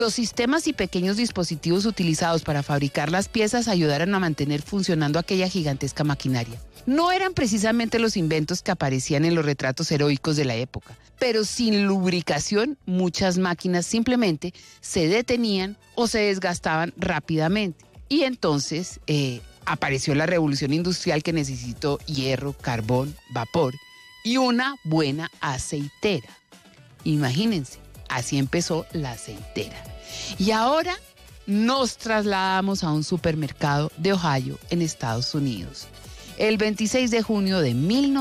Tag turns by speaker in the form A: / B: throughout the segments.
A: Los sistemas y pequeños dispositivos utilizados para fabricar las piezas ayudaron a mantener funcionando aquella gigantesca maquinaria. No eran precisamente los inventos que aparecían en los retratos heroicos de la época, pero sin lubricación muchas máquinas simplemente se detenían o se desgastaban rápidamente. Y entonces apareció la revolución industrial que necesitó hierro, carbón, vapor y una buena aceitera. Imagínense, así empezó la aceitera. Y ahora nos trasladamos a un supermercado de Ohio, en Estados Unidos. El 26 de junio de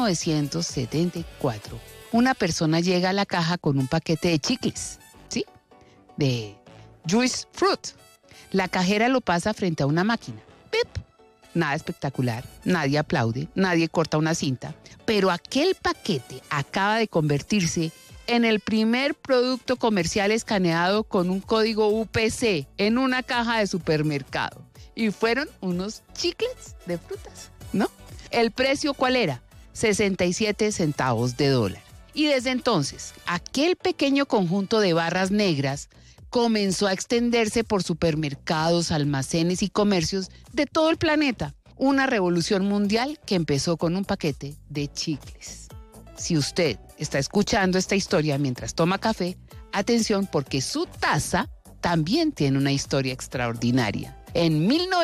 A: 1974, una persona llega a la caja con un paquete de chicles, ¿sí? De Juice Fruit. La cajera lo pasa frente a una máquina. ¡Pip! Nada espectacular, nadie aplaude, nadie corta una cinta, pero aquel paquete acaba de convertirse en el primer producto comercial escaneado con un código UPC en una caja de supermercado. Y fueron unos chicles de frutas, ¿no? ¿El precio cuál era? 67 centavos de dólar. Y desde entonces, aquel pequeño conjunto de barras negras comenzó a extenderse por supermercados, almacenes y comercios de todo el planeta. Una revolución mundial que empezó con un paquete de chicles. Si usted está escuchando esta historia mientras toma café, atención porque su taza también tiene una historia extraordinaria. En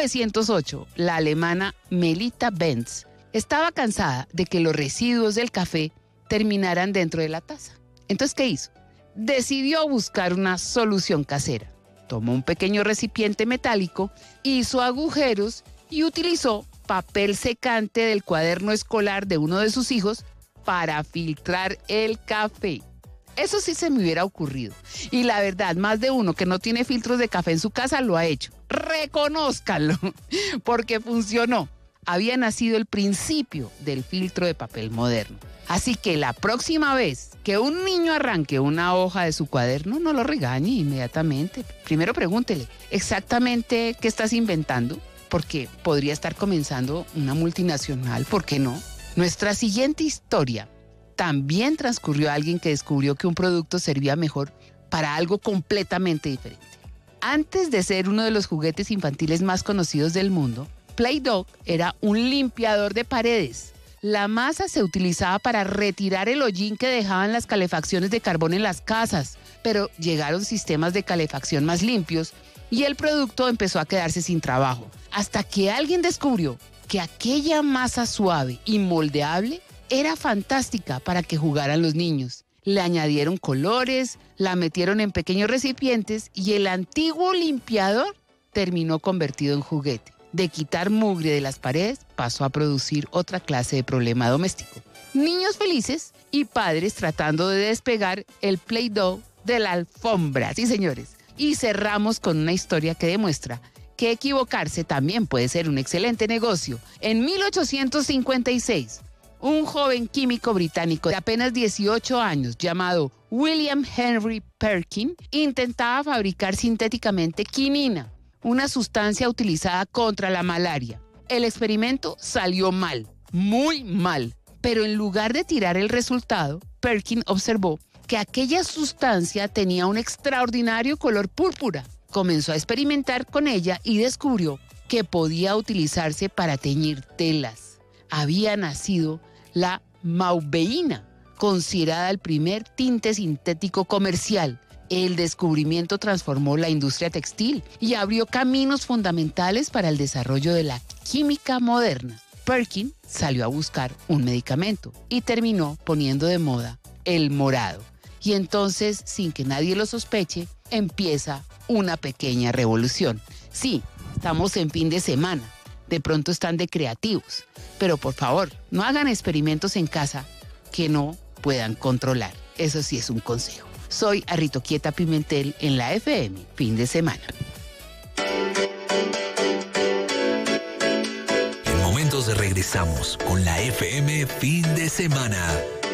A: 1908, la alemana Melita Benz estaba cansada de que los residuos del café terminaran dentro de la taza. Entonces, ¿qué hizo? Decidió buscar una solución casera. Tomó un pequeño recipiente metálico, hizo agujeros y utilizó papel secante del cuaderno escolar de uno de sus hijos para filtrar el café. Eso sí se me hubiera ocurrido. Y la verdad, más de uno que no tiene filtros de café en su casa lo ha hecho. Reconózcanlo, porque funcionó. Había nacido el principio del filtro de papel moderno. Así que la próxima vez que un niño arranque una hoja de su cuaderno, no lo regañe inmediatamente. Primero pregúntele, ¿exactamente qué estás inventando? Porque podría estar comenzando una multinacional, ¿por qué no? Nuestra siguiente historia también transcurrió a alguien que descubrió que un producto servía mejor para algo completamente diferente. Antes de ser uno de los juguetes infantiles más conocidos del mundo, Play-Doh era un limpiador de paredes. La masa se utilizaba para retirar el hollín que dejaban las calefacciones de carbón en las casas, pero llegaron sistemas de calefacción más limpios y el producto empezó a quedarse sin trabajo, hasta que alguien descubrió que aquella masa suave y moldeable era fantástica para que jugaran los niños. Le añadieron colores, la metieron en pequeños recipientes y el antiguo limpiador terminó convertido en juguete. De quitar mugre de las paredes, pasó a producir otra clase de problema doméstico. Niños felices y padres tratando de despegar el Play-Doh de la alfombra. Sí, señores. Y cerramos con una historia que demuestra que equivocarse también puede ser un excelente negocio. En 1856, un joven químico británico de apenas 18 años llamado William Henry Perkin intentaba fabricar sintéticamente quinina, una sustancia utilizada contra la malaria. El experimento salió mal, muy mal, pero en lugar de tirar el resultado, Perkin observó que aquella sustancia tenía un extraordinario color púrpura. Comenzó a experimentar con ella y descubrió que podía utilizarse para teñir telas. Había nacido la mauveína, considerada el primer tinte sintético comercial. El descubrimiento transformó la industria textil y abrió caminos fundamentales para el desarrollo de la química moderna. Perkin salió a buscar un medicamento y terminó poniendo de moda el morado. Y entonces, sin que nadie lo sospeche, empieza una pequeña revolución. Sí, estamos en fin de semana, de pronto están de creativos, pero por favor, no hagan experimentos en casa que no puedan controlar. Eso sí es un consejo. Soy Arrito Quieta Pimentel en la FM, fin de semana.
B: En momentos regresamos con la FM fin de semana.